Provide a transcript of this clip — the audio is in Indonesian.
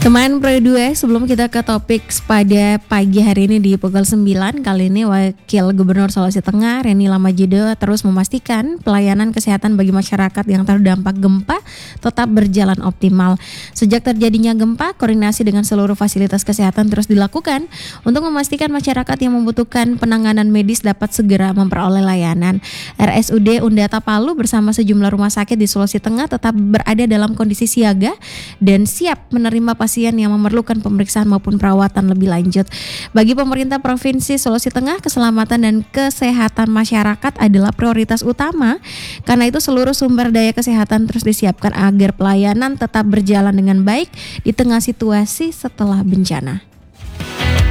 Teman Pro 2, sebelum kita ke topik pada pagi hari ini di pukul 9, kali ini Wakil Gubernur Sulawesi Tengah Reni Lamajido terus memastikan pelayanan kesehatan bagi masyarakat yang terdampak gempa tetap berjalan optimal. Sejak terjadinya gempa, koordinasi dengan seluruh fasilitas kesehatan terus dilakukan untuk memastikan masyarakat yang membutuhkan penanganan medis dapat segera memperoleh layanan. RSUD Undata Palu bersama sejumlah rumah sakit di Sulawesi Tengah tetap berada dalam kondisi siaga dan siap menerima pasien yang memerlukan pemeriksaan maupun perawatan lebih lanjut. Bagi pemerintah Provinsi Sulawesi Tengah, keselamatan dan kesehatan masyarakat adalah prioritas utama. Karena itu seluruh sumber daya kesehatan terus disiapkan agar pelayanan tetap berjalan dengan baik di tengah situasi setelah bencana.